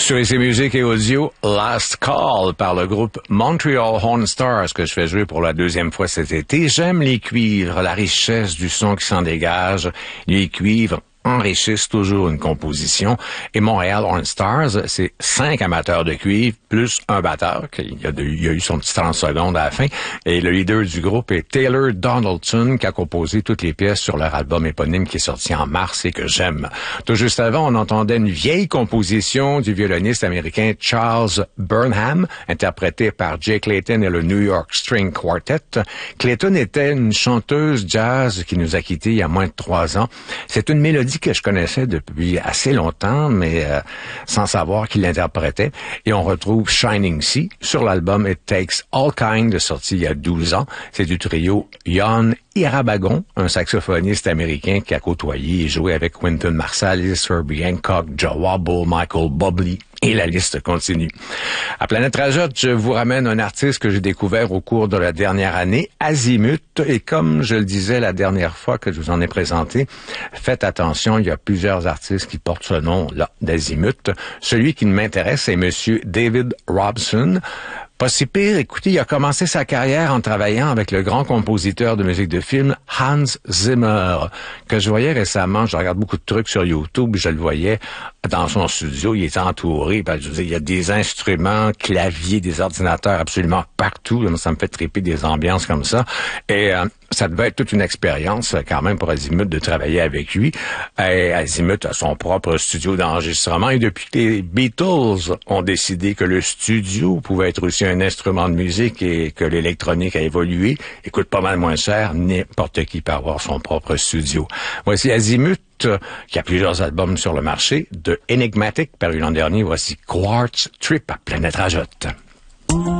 Sur IC Musique et Audio, Last Call par le groupe Montreal Horn Stars que je fais jouer pour la deuxième fois cet été. J'aime les cuivres, la richesse du son qui s'en dégage. Les cuivres enrichissent toujours une composition. Et Montréal Horn Stars, c'est 5 amateurs de cuivre plus un batteur. Il y a eu son petit 30 secondes à la fin. Et le leader du groupe est Taylor Donaldson, qui a composé toutes les pièces sur leur album éponyme qui est sorti en mars et que j'aime. Tout juste avant, on entendait une vieille composition du violoniste américain Charles Burnham, interprétée par Jay Clayton et le New York String Quartet. Clayton était une chanteuse jazz qui nous a quittés il y a moins de 3 ans. C'est une mélodie que je connaissais depuis assez longtemps, mais sans savoir qui l'interprétait. Et on retrouve Shining Sea sur l'album It Takes All Kind, sorti il y a 12 ans. C'est du trio Jan Irabagon, un saxophoniste américain qui a côtoyé et joué avec Wynton Marsalis, Herbie Hancock, Joe Wobble, Michael Bublé. Et la liste continue. À Planète Rajotte, je vous ramène un artiste que j'ai découvert au cours de la dernière année, Azimut. Et comme je le disais la dernière fois que je vous en ai présenté, faites attention, il y a plusieurs artistes qui portent ce nom-là, d'Azimut. Celui qui m'intéresse est Monsieur David Robson. Pas si pire, écoutez, il a commencé sa carrière en travaillant avec le grand compositeur de musique de film Hans Zimmer, que je voyais récemment. Je regarde beaucoup de trucs sur YouTube, je le voyais dans son studio, il était entouré, je veux dire, il y a des instruments, claviers, des ordinateurs absolument partout. Ça me fait triper des ambiances comme ça. Et ça devait être toute une expérience quand même pour Azimut de travailler avec lui. Et Azimut a son propre studio d'enregistrement et depuis que les Beatles ont décidé que le studio pouvait être aussi un instrument de musique et que l'électronique a évolué, il coûte pas mal moins cher, n'importe qui peut avoir son propre studio. Voici Azimut, qui a plusieurs albums sur le marché, de Enigmatic, paru l'an dernier. Voici Quartz Trip à Planète Rajotte.